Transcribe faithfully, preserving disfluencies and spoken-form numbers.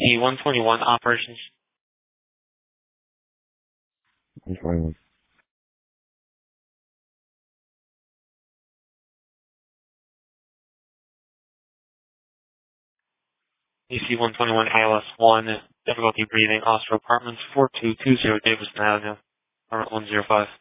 C one twenty-one operations. one twenty-one. E C one twenty-one I L S one, difficulty breathing, Austro Apartments, four two two zero Davidson Avenue, apartment one zero five.